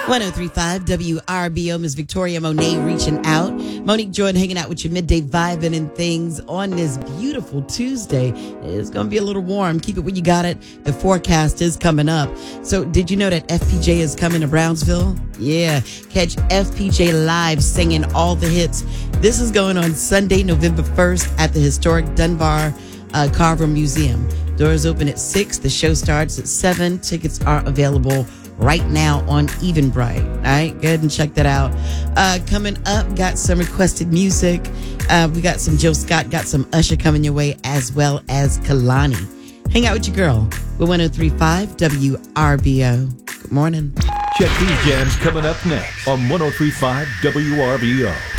1035 WRBO, Miss Victoria Monet reaching out. Monique Jordan hanging out with you midday vibing and things on this beautiful Tuesday. It's going to be a little warm. Keep it where you got it. The forecast is coming up. So did you know that FPJ is coming to Brownsville? Yeah. Catch FPJ live singing all the hits. This is going on Sunday, November 1st at the historic Dunbar Carver Museum. Doors open at 6. The show starts at 7. Tickets are available right now on Eventbrite. All right, go ahead and check that out. Coming up, got some requested music. We got some Joe Scott, got some Usher coming your way, as well as Kalani. Hang out with your girl with 1035 WRBO. Good morning. Check these jams coming up next on 1035 WRBO.